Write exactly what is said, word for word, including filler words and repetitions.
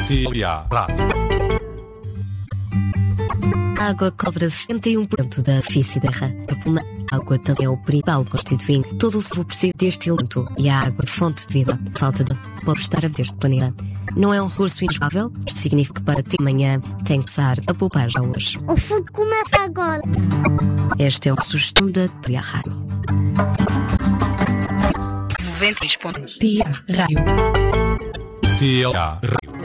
T L A Rádio. A água cobre setenta e um por cento da superfície da terra. O pulmão. A água também é o principal constituinte. Todo o ser precisa deste elemento e a água é fonte de vida. Falta de pode estar a ver este planeta. Não é um recurso inesgotável. Isto significa que para ter amanhã tem que começar a poupar já hoje. O futuro começa agora. Este é o sugestão da T L A Rádio. noventa e três ponto um T L A Rádio. T L A Rádio.